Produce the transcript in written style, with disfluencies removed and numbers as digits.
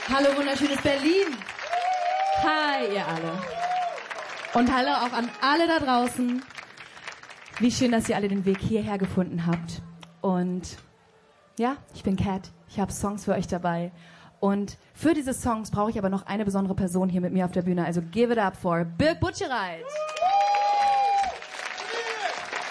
Hallo, wunderschönes Berlin. Hi, ihr alle. Und hallo auch an alle da draußen. Wie schön, dass ihr alle den Weg hierher gefunden habt. Und ja, ich bin Kat. Ich habe Songs für euch dabei. Und für diese Songs brauche ich aber noch eine besondere Person hier mit mir auf der Bühne. Also give it up for Birk Butchereit.